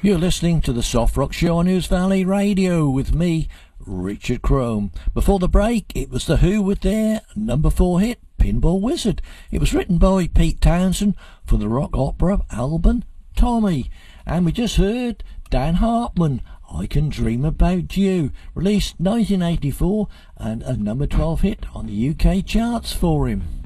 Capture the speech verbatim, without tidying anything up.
You're listening to the Soft Rock Show on News Valley Radio with me, Richard Crome. Before the break, it was The Who with their number four hit, Pinball Wizard. It was written by Pete Townsend for the rock opera album Tommy. And we just heard Dan Hartman, I Can Dream About You, released nineteen eighty-four and a number twelve hit on the U K charts for him.